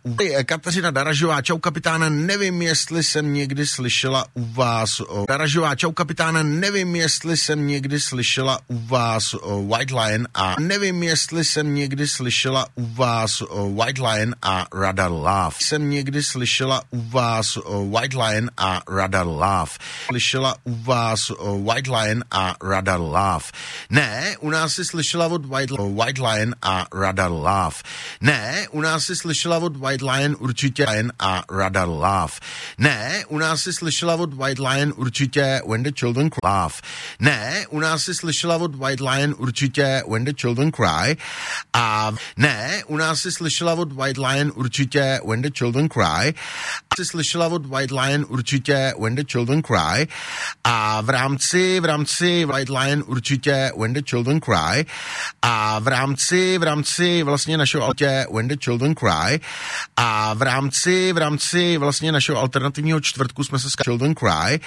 Kateřina Daražová, čau kapitáne, nevím, jestli jsem někdy slyšela u vás o Daražová, čau kapitáne, nevím, jestli jsem někdy slyšela u vás o White Lion a nevím, jestli jsem někdy slyšela u vás o White Lion a Radar Love. Jsem někdy slyšela u vás o White Lion a Radar Love. Slyšela u vás o White Lion a Radar Love. Ne, u nás si slyšela od White Lion a Radar Love. Ne, u nás si slyšela od White Lion určitě Lion a Radar Love. Ne, u nás si slyšela od White Lion určitě When the Children Cry. Love. Ne, u nás si slyšela od White Lion určitě When the Children Cry. A ne, u nás si slyšela od White Lion určitě When the Children Cry. A si slyšela od White Lion určitě When the Children Cry. A v rámci White Lion určitě When the Children Cry. A v rámci vlastně našeho altě When the Children Cry. A v rámci vlastně našeho alternativního čtvrtku jsme se Children Cry.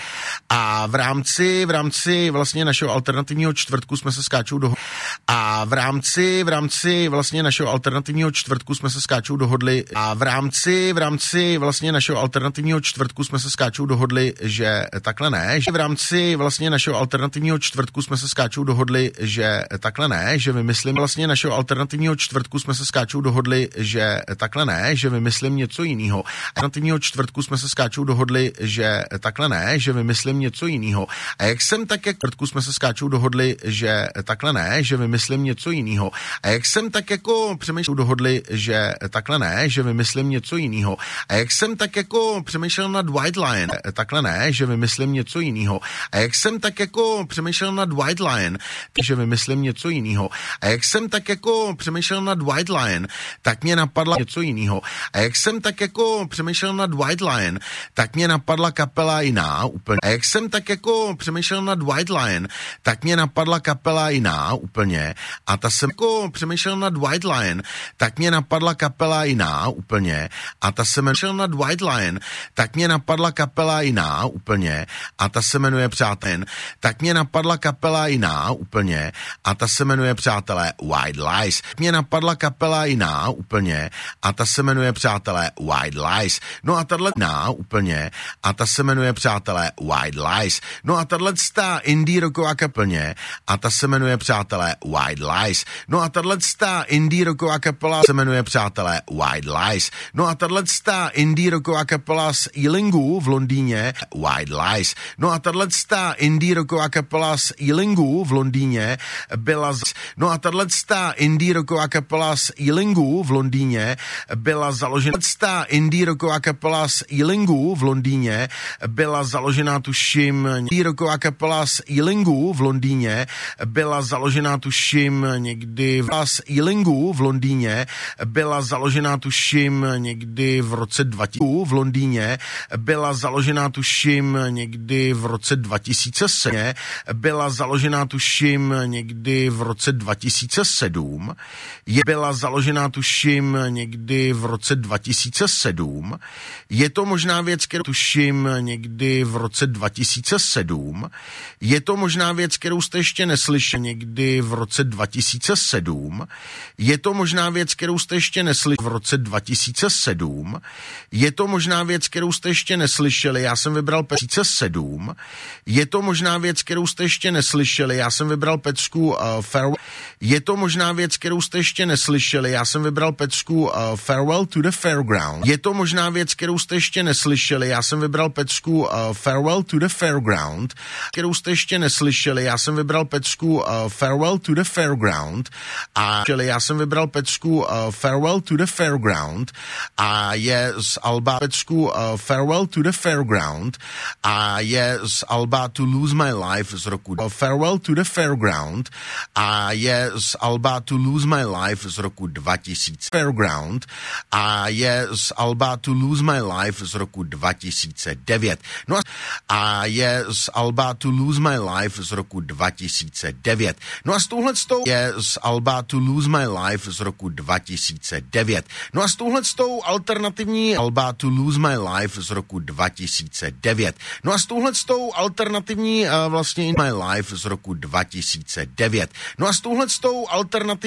A v rámci vlastně našeho alternativního čtvrtku jsme se skáčou do a v rámci vlastně našeho alternativního čtvrtku jsme se skáčou dohodli a v rámci vlastně našeho alternativního čtvrtku jsme se skáčou dohodli, že takhle ne, že v rámci vlastně našeho alternativního čtvrtku jsme se skáčou dohodli, že takhle ne, že vymyslím vlastně našeho alternativního čtvrtku jsme se skáčou dohodli, že takhle ne, že vymyslím něco jiného. Alternativního čtvrtku jsme se skáčou dohodli, že takhle ne, že vymyslím něco jiného. A jak jsem tak jak čtvrtku jsme se skáčou dohodli, že takhle ne, že vymyslím něco jiného. A jak jsem tak jako přemýšlel dohodli, že takhle ne, že vymyslím něco jiného. A jak jsem tak jako přemýšlel nad White Lion, takhle ne, že vymyslím něco jiného. A jak jsem tak jako přemýšlel nad White Lion, že vymyslím něco jiného. A jak jsem tak jako přemýšlel nad White Lion, tak mě napadla něco jiného. A jak jsem tak jako přemýšlel nad White Lion, tak mě napadla kapela jiná úplně. A jak jsem tak jako přemýšlel nad White Lion, tak mě napadla kapela jiná úplně. A ta jsem jako přemýšlel nad White Lion, tak mě napadla kapela jiná úplně. A ta se jmenuje nad White Lion, tak mě napadla kapela jiná úplně. A ta se jmenuje Přátelé. Tak mě napadla kapela jiná úplně. A ta se jmenuje Přátelé White Lies. Mě napadla kapela jiná úplně. A ta se jmenuje Přátelé White Lies. No a tahle jiná úplně. A ta se jmenuje Přátelé White Lies. No a tahle indie rocková kapelně. A ta se jmenuje Přátelé White Lies. No a tahle indie rocková kapela se jmenuje Přátelé White Lies. No a tahle indie rocková kapela z Ealingu v Londýně White Lies. No a tahle indie rocková kapela z Ealingu v Londýně byla no a tahle indie rocková kapela z Ealingu v Londýně byla založena indie rocková kapela z Ealingu v Londýně byla založena tuším indie rocková kapela z Ealingu v Londýně byla založena tuším někdy z Ealingu v Londýně byla založena tuším někdy v roce 2000 v Londýně byla založena tuším někdy v roce 2007 byla založena tuším někdy v roce 2007 byla založena tuším někdy v roce 2007 je to možná věc, kterou tuším někdy v roce 2007 je to možná věc, kterou jste ještě neslyšeli někdy v roce 2007 je to možná věc, kterou jste ještě neslyšeli v roce 2007 je to možná věc, kterou jste ještě neslyšeli, já jsem vybral 2007 je to možná věc, kterou jste ještě neslyšeli, já jsem vybral pecku Farewell je to možná věc, kterou jste ještě neslyšeli, já jsem vybral pecku Farewell to the Fairground je to možná věc, kterou jste ještě neslyšeli, já jsem vybral pecku Farewell to the Fairground kterou jste ještě neslyšeli, já jsem vybral pecku Farewell to the Fairground a já jsem vybral pecku Farewell to the Fairground a je z alba pecku Farewell to the Fairground a je z alba To Lose My Life z roku Farewell to the Fairground a je z alba To Lose My Life z roku 2000 Fairground a je z alba To Lose My Life z roku 2009 no a je z alba To Lose My Life z roku 2009 no a s touhletou je z alba To Lose My Life z roku 2009 no a s touhletou alternativní alba To Lose My Life z roku 2009 no a s touhletou alternativní vlastně In My Life z roku 2009 no a s touhletou alternativní